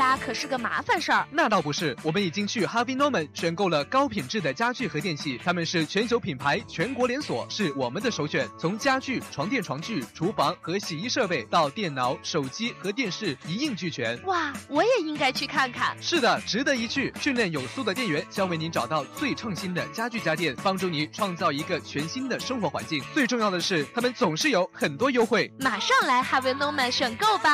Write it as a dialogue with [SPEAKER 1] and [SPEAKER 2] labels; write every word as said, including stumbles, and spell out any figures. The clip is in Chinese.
[SPEAKER 1] 家可是个麻烦事儿。
[SPEAKER 2] 那倒不是，我们已经去 Harvey Norman 选购了高品质的家具和电器，他们是全球品牌，全国连锁，是我们的首选。从家具、床垫、床具、厨房和洗衣设备到电脑、手机和电视一应俱全。
[SPEAKER 1] 哇，我也应该去看看。
[SPEAKER 2] 是的，值得一去。训练有素的店员将为您找到最创新的家具家电，帮助你创造一个全新的生活环境。最重要的是，他们总是有很多优惠。
[SPEAKER 1] 马上来 Harvey Norman 选购吧。